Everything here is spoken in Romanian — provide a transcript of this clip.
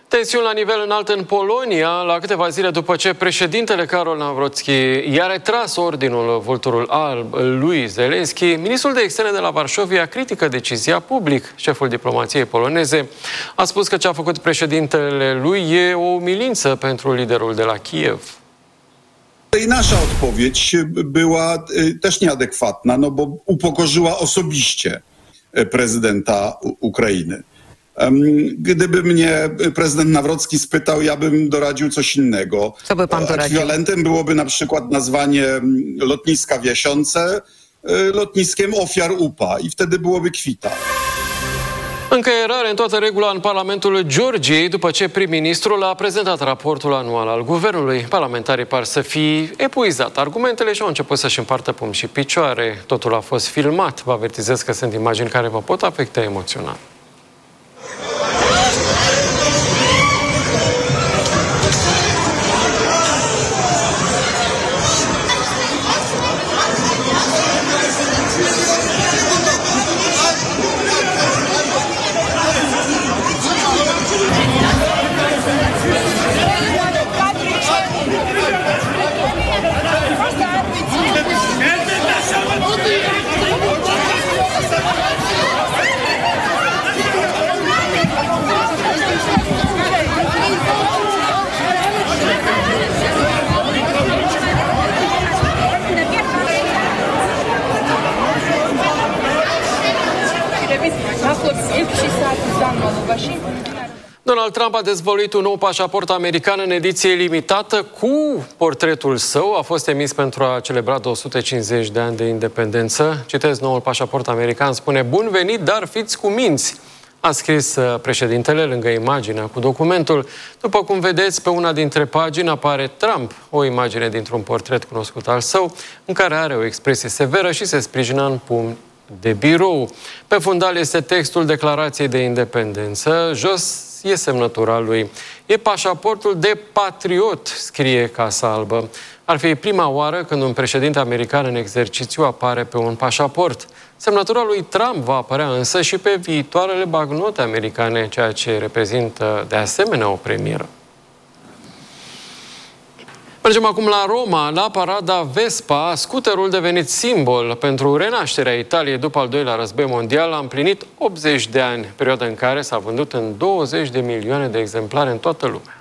Tensiuni la nivel înalt în Polonia, la câteva zile după ce președintele Karol Nawrocki i-a retras ordinul Vulturul Alb lui Zelensky, ministrul de externe de la Varșovia critică decizia public. Șeful diplomației poloneze a spus că ce a făcut președintele lui e o umilință pentru liderul de la Kiev. I nasza odpowiedź była też nieadekwatna, no bo upokorzyła osobiście prezydenta Ukrainy. Gdyby mnie prezydent Nawrocki spytał, ja bym doradził coś innego. Co by pan doradził? Ekwiwalentem byłoby na przykład nazwanie lotniska w Jasionce lotniskiem ofiar UPA i wtedy byłoby kwita. Încăierare în toată regula în Parlamentul Georgiei după ce prim-ministrul a prezentat raportul anual al guvernului. Parlamentarii par să fi epuizat argumentele și au început să-și împartă pumni și picioare. Totul a fost filmat. Vă avertizez că sunt imagini care vă pot afecta emoțional. Donald Trump a dezvăluit un nou pașaport american în ediție limitată cu portretul său. A fost emis pentru a celebra 250 de ani de independență. Citez, noul pașaport american spune: "Bun venit, dar fiți cuminți", a scris președintele lângă imaginea cu documentul. După cum vedeți, pe una dintre pagini apare Trump, o imagine dintr-un portret cunoscut al său, în care are o expresie severă și se sprijină în pumni de birou. Pe fundal este textul Declarației de Independență, jos e semnătura lui. "E pașaportul de patriot", scrie Casa Albă. Ar fi prima oară când un președinte american în exercițiu apare pe un pașaport. Semnătura lui Trump va apărea însă și pe viitoarele bagnote americane, ceea ce reprezintă de asemenea o premieră. Mergem acum la Roma, la parada Vespa. Scuterul devenit simbol pentru renașterea Italiei după al doilea război mondial a împlinit 80 de ani, perioada în care s-a vândut în 20 de milioane de exemplare în toată lumea.